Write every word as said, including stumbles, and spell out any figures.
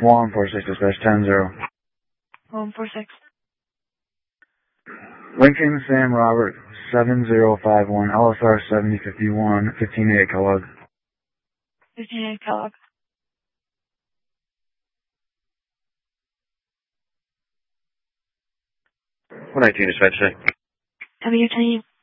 one four six, dispatch ten zero. one four six. Lincoln Sam Robert seven zero five one, L S R seventy fifty-one, fifteen eight Kellogg. fifteen eight Kellogg. one nineteen, dispatch. W ten.